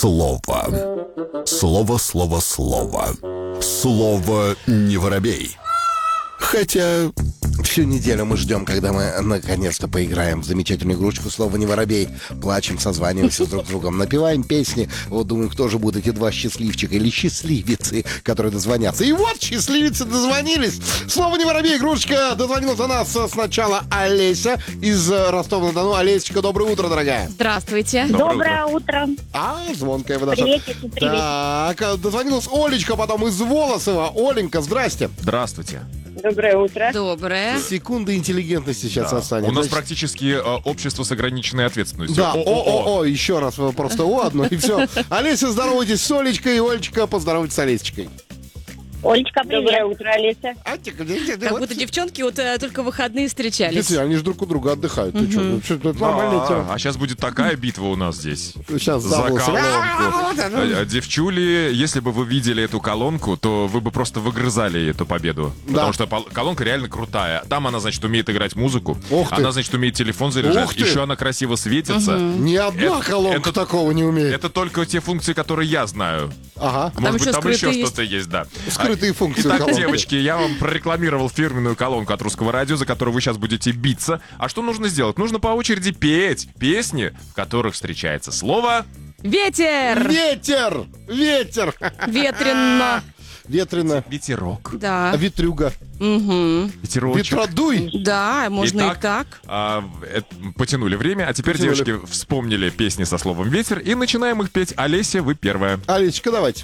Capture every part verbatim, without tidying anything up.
слово. Слово, слово, слово. Слово не воробей. Хотя... Всю неделю мы ждем, когда мы наконец-то поиграем в замечательную игрушечку «Слово не воробей». Плачем, созваниваемся друг с другом, напеваем песни. Вот думаем, кто же будут эти два счастливчика или счастливицы, которые дозвонятся. И вот счастливицы дозвонились. «Слово не воробей», игрушечка. Дозвонилась до нас сначала Олеся из Ростова-на-Дону. Олесечка, доброе утро, дорогая. Здравствуйте. Доброе, доброе утро. утро. А, звонкая вы наша. Приветики, приветики. Так, дозвонилась Олечка, потом из Волосова. Оленька, здрасте. Здравствуйте. Доброе утро. Доброе. Секунды интеллигентности сейчас да. останется. У нас практически э, общество с ограниченной ответственностью. Да, о-о-о, еще раз просто о одно, и все. Олеся, здоровайтесь с Олечкой, и Олечка, поздоровайтесь с Олесечкой. Олечка, привет. Доброе утро, Олеся. А, как будто девчонки вот э, только в выходные встречались. Действительно, они же друг у друга отдыхают. Ты что, ну, что, это нормальная тема. А сейчас будет такая битва у нас здесь. Сейчас за колонку. Девчули, если бы вы видели эту колонку, то вы бы просто выгрызали эту победу. Потому что колонка реально крутая. Там она, значит, умеет играть музыку. Она, значит, умеет телефон заряжать. Еще она красиво светится. Ни одна колонка такого не умеет. Это только те функции, которые я знаю. Ага. Может быть, там еще что-то есть, да. Скрытые функции. Итак, колонки. девочки, я вам прорекламировал фирменную колонку от Русского радио, за которую вы сейчас будете биться. А что нужно сделать? Нужно по очереди петь песни, в которых встречается слово... Ветер! Ветер! Ветер! Ветренно! Ветрено. Ветерок. Да. Ветрюга. Угу. Ветерочек. Ветродуй. Да, можно Итак, и так. А, э, потянули время, а теперь Потянули. девочки вспомнили песни со словом «ветер» и начинаем их петь. Олеся, вы первая. Олесечка, давайте.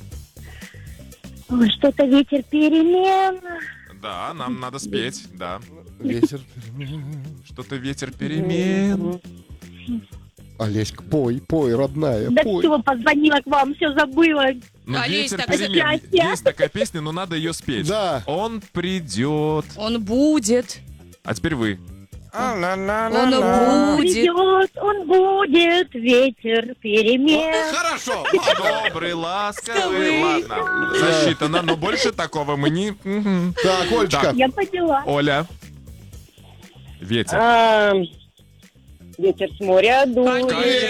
Ой, что-то ветер перемен. Да, нам надо спеть, да. Ветер. Что-то ветер перемен. Олеська, пой, пой, родная, Да пой. все, позвонила к вам, все забыла. Ну, Олесь, ветер так перемен. счастье. Есть такая песня, но надо ее спеть. Да. Он придет. Он будет. А теперь вы. Он будет. Придет, он будет, ветер перемен. Хорошо. Добрый, ласковый. Ладно, засчитано, но больше такого мы не... Мгм. Так, Олечка. Так. Я поняла. Оля. Ветер. А, ветер с моря дует.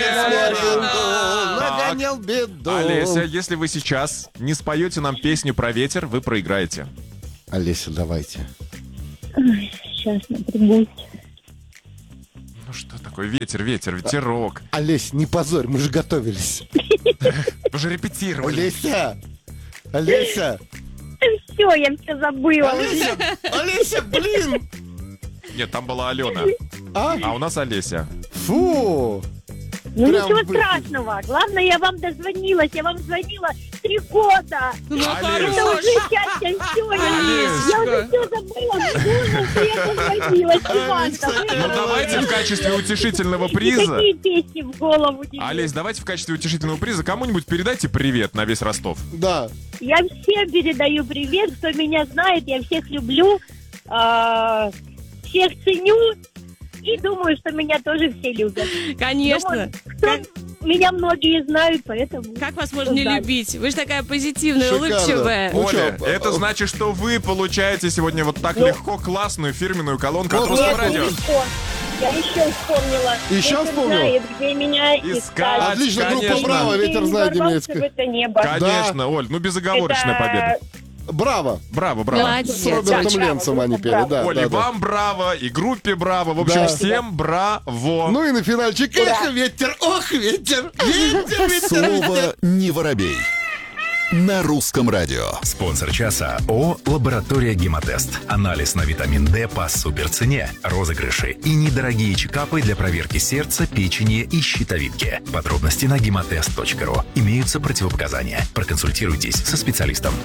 Нагонял беду. Олеся, если вы сейчас не споете нам песню про ветер, вы проиграете. Олеся, давайте. Ой, сейчас напрягусь. Ну что такое? Ветер, ветер, ветерок. Олесь, не позорь, мы же готовились. Вы же репетировали. Олеся! Олеся! Все, я все забыла. Олеся! Олеся, блин! Нет, там была Алена. А? А у нас Олеся. Фу! Ну Прям ничего вы- страшного. Главное, я вам дозвонилась. Я вам звонила три года. Ну, Олесь. Это хорош. уже счастье, все. Я уже все забыла. Нужно, что я позвонила. Иван-то, вы- Ну давайте в качестве утешительного И приза. такие песни в голову не лезут. Олесь, давайте в качестве утешительного приза кому-нибудь передайте привет на весь Ростов. Да. Я всем передаю привет, кто меня знает. Я всех люблю. а, Всех ценю. И думаю, что меня тоже все любят. Конечно. Думаю, кто- Меня многие знают, поэтому... Как вас можно не Да. любить? Вы же такая позитивная, Шикарно. улыбчивая. Ну Оля, чё, это а- значит, что вы получаете сегодня вот так Ну. легко классную фирменную колонку от Вот Русского Нет, радио. легко. Я еще вспомнила. Еще Ветер вспомнила? знает, где меня Искать. искать. Отлично, группа конечно. «Браво», ветер Ты знает ворвался немецкое. в это небо. Конечно, Оль, ну безоговорочная Это- победа. Браво! Браво, браво. Молодец. С Робертом Браво, Ленцем они пели, браво. да, Оль, да, и да. вам браво, и группе браво. В общем, Да. всем браво. Ну и на финальчик. Эх, ветер, ох, ветер, ветер, ветер. Слово не воробей. На Русском радио. Спонсор часа ООО «Лаборатория Гемотест». Анализ на витамин D по суперцене. Розыгрыши и недорогие чекапы для проверки сердца, печени и щитовидки. Подробности на гемотест точка ру. Имеются противопоказания. Проконсультируйтесь со специалистом.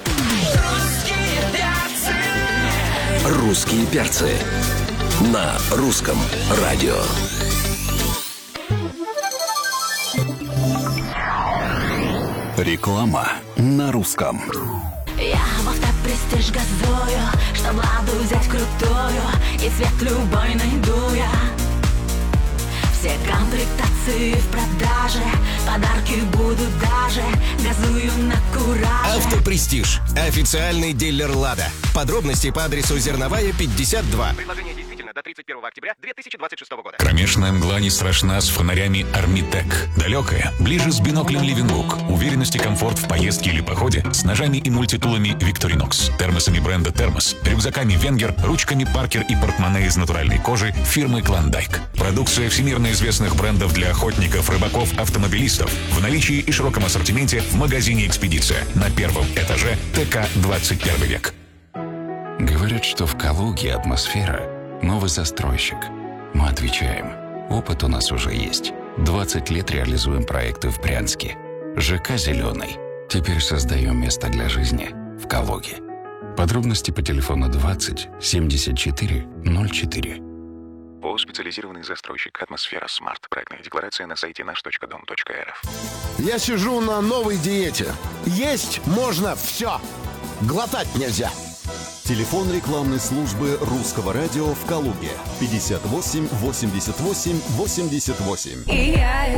Русские перцы на Русском радио. Реклама на русском. Я в автопрестиж газую, чтоб ладу взять крутую, и цвет любой найду я. Все комплектации в продаже, подарки будут даже, газую на кураже. Автопрестиж. Официальный дилер «Лада». Подробности по адресу Зерновая, пятьдесят два. Предложение действительно до до тридцать первого октября две тысячи двадцать шестого года. Кромешная мгла не страшна с фонарями Армитек. Далекая, ближе с биноклем Livingbook. Уверенность и комфорт в поездке или походе с ножами и мультитулами Victorinox, термосами бренда Термос, рюкзаками Венгер, ручками Паркер и портмоне из натуральной кожи фирмы Клондайк. Продукция всемирно известных брендов для охотников, рыбаков, автомобилистов. В наличии и широком ассортименте в магазине «Экспедиция» на первом этаже ТК двадцать первый век. Говорят, что в Калуге атмосфера – новый застройщик. Мы отвечаем. Опыт у нас уже есть. двадцать лет реализуем проекты в Брянске. ЖК «Зеленый». Теперь создаем место для жизни в Калуге. Подробности по телефону двадцать семьдесят четыре ноль четыре. ООО «Специализированный застройщик. Атмосфера Смарт». Проектная декларация на сайте наш точка дом точка эр эф. Я сижу на новой диете. Есть можно все. Глотать нельзя. Телефон рекламной службы Русского радио в Калуге. пятьдесят восемь восемьдесят восемь восемьдесят восемь. И я